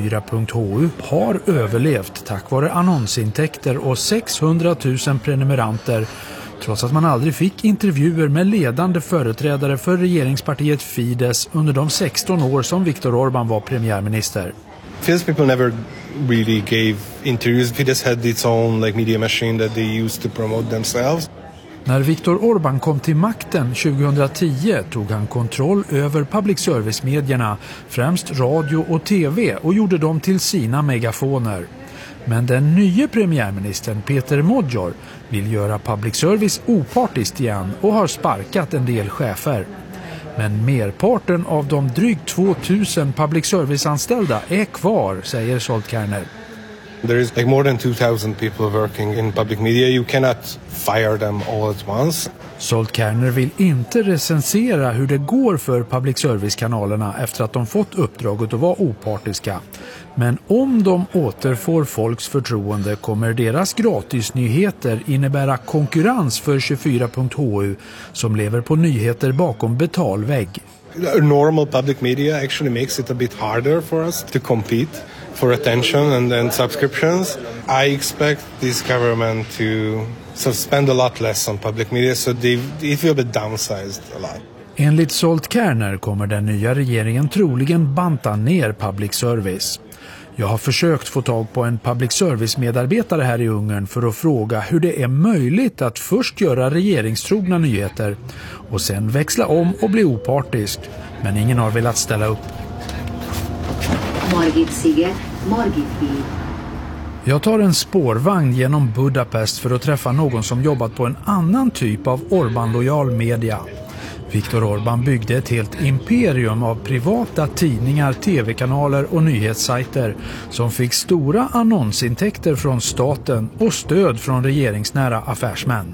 24.hu har överlevt tack vare annonsintäkter och 600 000 prenumeranter, trots att man aldrig fick intervjuer med ledande företrädare för regeringspartiet Fidesz under de 16 år som Viktor Orbán var premiärminister. Fidesz people never really gave interviews. Fidesz had its own like media machine that they used to promote themselves. När Viktor Orbán kom till makten 2010 tog han kontroll över public service-medierna, främst radio och tv, och gjorde dem till sina megafoner. Men den nya premiärministern Peter Modjor vill göra public service opartiskt igen och har sparkat en del chefer. Men merparten av de drygt 2000 public service-anställda är kvar, säger Zsolt Karner. There is like more than 2000 people working in public media. You cannot fire them all at once. Zsolt Karner vill inte recensera hur det går för public service-kanalerna efter att de fått uppdraget att vara opartiska. Men om de återfår folks förtroende kommer deras gratisnyheter innebära konkurrens för 24.hu som lever på nyheter bakom betalvägg. Normal public media actually makes it a bit harder for us to compete for attention and subscriptions. I expect this government to spend a lot less on public media, so it will be downsized a lot. Enligt Zsolt Karner kommer den nya regeringen troligen banta ner public service. Jag har försökt få tag på en public service-medarbetare här i Ungern för att fråga hur det är möjligt att först göra regeringstrogna nyheter och sen växla om och bli opartisk. Men ingen har velat ställa upp. Jag tar en spårvagn genom Budapest för att träffa någon som jobbat på en annan typ av Orbán-lojal media. Viktor Orbán byggde ett helt imperium av privata tidningar, tv-kanaler och nyhetssajter som fick stora annonsintäkter från staten och stöd från regeringsnära affärsmän.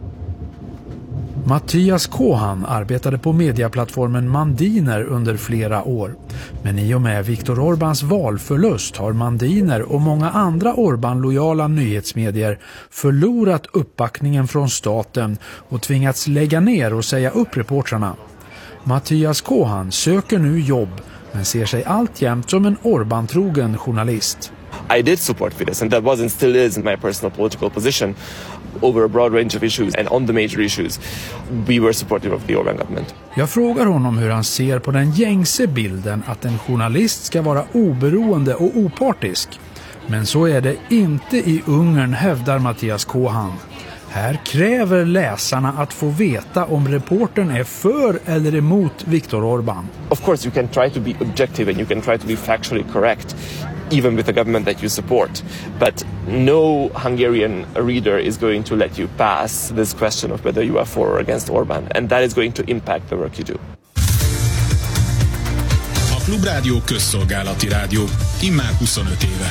Mattias Kohan arbetade på medieplattformen Mandiner under flera år. Men i och med Viktor Orbáns valförlust har Mandiner och många andra Orbán-lojala nyhetsmedier förlorat uppbackningen från staten och tvingats lägga ner och säga upp reportrarna. Mattias Kohan söker nu jobb men ser sig alltjämt som en Orbán-trogen journalist. I did support Fidesz and that was and still is my personal political position over a broad range of issues, and on the major issues we were supportive of the Orbán government. Jag frågar honom hur han ser på den gängse bilden att en journalist ska vara oberoende och opartisk. Men så är det inte i Ungern, hävdar Mattias Kohan. Här kräver läsarna att få veta om reportern är för eller emot Viktor Orbán. Of course you can try to be objective and you can try to be factually correct. even with a government that you support. But no Hungarian reader is going to let you pass this question of whether you are for or against Orbán, and that is going to impact the work you do. A Klubrádió közszolgálati rádió, immár 25 éve.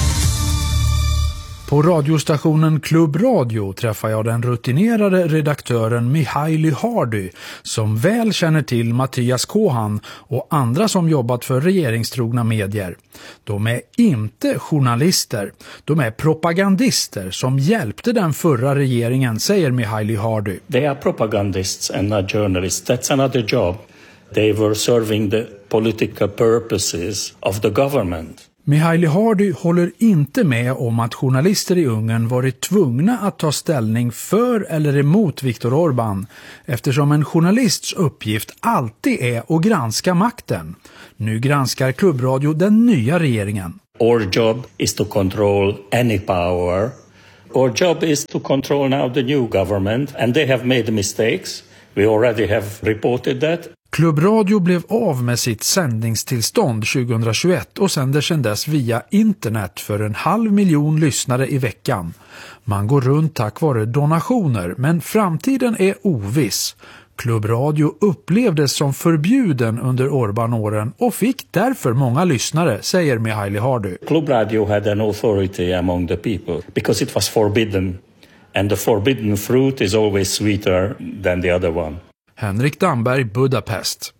På radiostationen Klubb Radio träffar jag den rutinerade redaktören Mihaly Hardy som väl känner till Mattias Kohan och andra som jobbat för regeringstrogna medier. De är inte journalister, de är propagandister som hjälpte den förra regeringen, säger Mihaly Hardy. They are propagandists and not journalists. That's another job. They were serving the political purposes of the government. Mihaly Hardy håller inte med om att journalister i Ungern varit tvungna att ta ställning för eller emot Viktor Orbán, eftersom en journalists uppgift alltid är att granska makten. Nu granskar Klubbradio den nya regeringen. Our job is to control any power. Our job is to control now the new government, and they have made mistakes. We already have reported that. Klubbradio blev av med sitt sändningstillstånd 2021 och sänder sedan dess via internet för 500 000 lyssnare i veckan. Man går runt tack vare donationer, men framtiden är oviss. Klubbradio upplevdes som förbjuden under Orbán-åren och fick därför många lyssnare, säger Mihaly Hardy. Klubbradio had an authority among the people because it was forbidden. And the forbidden fruit is always sweeter than the other one. Henrik Damberg, Budapest.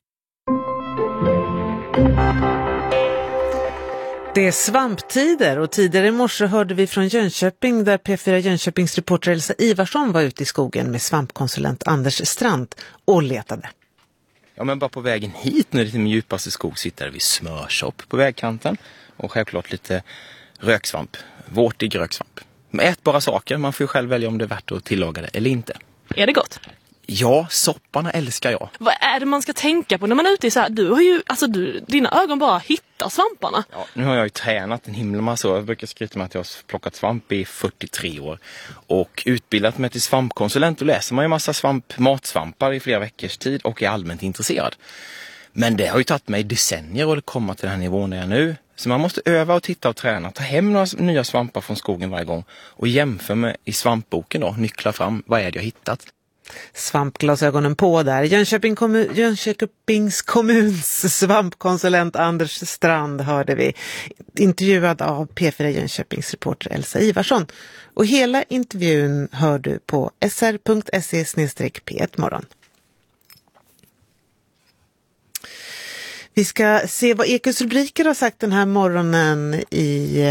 Det är svamptider och tidigare i morse hörde vi från Jönköping där P4 Jönköpings reporter Elsa Ivarsson var ute i skogen med svampkonsulent Anders Strand och letade. Ja, men bara på vägen hit nu till min djupaste skog sitter vi smörsopp på vägkanten och självklart lite röksvamp, vårtig röksvamp. Med ätbara saker, man får ju själv välja om det är värt att tillaga det eller inte. Är det gott? Ja, sopparna älskar jag. Vad är det man ska tänka på när man är ute i så här? Du har ju, dina ögon bara hittar svamparna. Ja, nu har jag ju tränat en himla massa. Jag brukar skryta med att jag har plockat svamp i 43 år. Och utbildat mig till svampkonsulent. Då läser man ju massa matsvampar i flera veckors tid och är allmänt intresserad. Men det har ju tagit mig decennier att komma till den här nivån där jag är nu. Så man måste öva och titta och träna. Ta hem några nya svampar från skogen varje gång. Och jämföra med i svampboken då. Nyckla fram, vad är det jag hittat? Svampglasögonen på där. Jönköpings kommuns svampkonsulent Anders Strand hörde vi. Intervjuad av P4 Jönköpings reporter Elsa Ivarsson. Och hela intervjun hör du på sr.se/p1morgon. Vi ska se vad Ekos rubriker har sagt den här morgonen i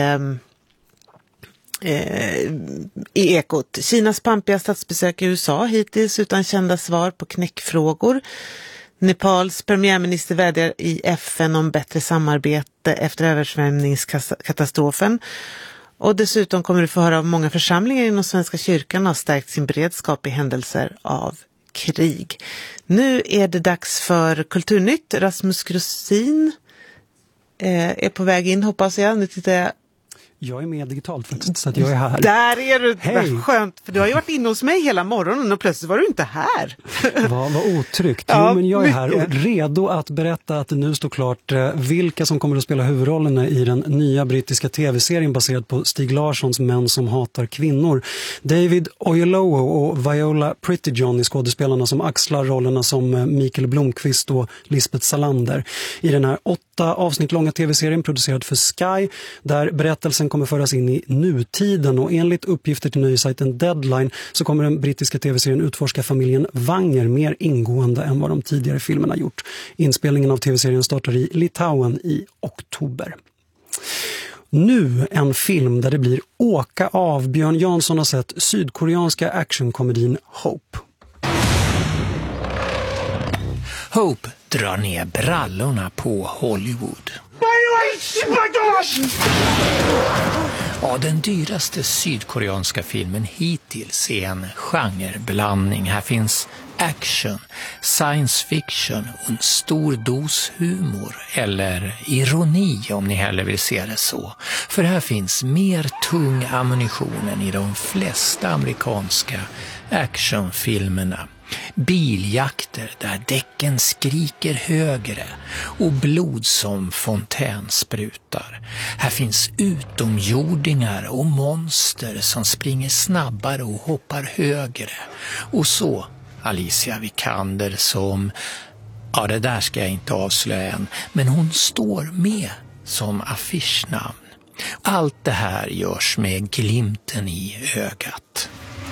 Ekot. Kinas pampiga statsbesök i USA hittills utan kända svar på knäckfrågor. Nepals premiärminister vädjar i FN om bättre samarbete efter översvämningskatastrofen. Och dessutom kommer du få höra av många församlingar inom Svenska kyrkan har stärkt sin beredskap i händelser av krig. Nu är det dags för Kulturnytt. Rasmus Grossin är på väg in, hoppas jag. Nu tittar jag. Jag är med digitalt faktiskt, så att jag är här. Där är du! Hej. Skönt, för du har ju varit inne hos mig hela morgonen och plötsligt var du inte här. Vad otryggt. Ja, jo, men jag är här mycket. och redo att berätta att det nu står klart vilka som kommer att spela huvudrollerna i den nya brittiska tv-serien baserad på Stig Larssons Män som hatar kvinnor. David Oyelowo och Viola Prettyjohn är skådespelarna som axlar rollerna som Mikael Blomqvist och Lisbeth Salander. I den här 8 avsnitt långa tv-serien producerad för Sky, där berättelsen kommer föras in i nutiden, och enligt uppgifter till nöjesajten Deadline så kommer den brittiska tv-serien utforska familjen Wanger mer ingående än vad de tidigare filmerna gjort. Inspelningen av tv-serien startar i Litauen i oktober. Nu en film där det blir åka av. Björn Jansson har sett sydkoreanska actionkomedin Hope. Hope drar ner brallorna på Hollywood. Ja, den dyraste sydkoreanska filmen hittills är en genreblandning. Här finns action, science fiction och en stor dos humor, eller ironi om ni hellre vill se det så. För här finns mer tung ammunition än i de flesta amerikanska actionfilmerna. Biljakter där däcken skriker högre och blod som fontän sprutar. Här finns utomjordingar och monster som springer snabbare och hoppar högre. Och så Alicia Vikander som, ja det där ska jag inte avslöja än, men hon står med som affischnamn. Allt det här görs med glimten i ögat.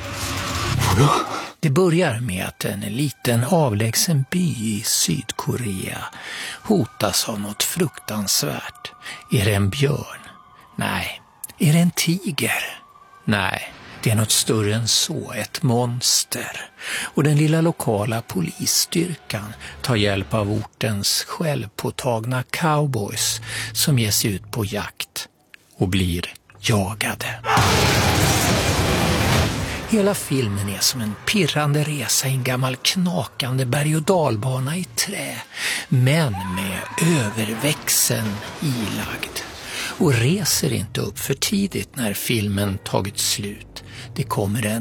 Det börjar med att en liten avlägsen by i Sydkorea hotas av något fruktansvärt. Är det en björn? Nej. Är det en tiger? Nej. Det är något större än så, ett monster. Och den lilla lokala polisstyrkan tar hjälp av ortens självpåtagna cowboys som ger sig ut på jakt och blir jagade. Hela filmen är som en pirrande resa i en gammal knakande berg- och dalbana i trä, men med överväxeln ilagd. Och reser inte upp för tidigt när filmen tagit slut. Det kommer en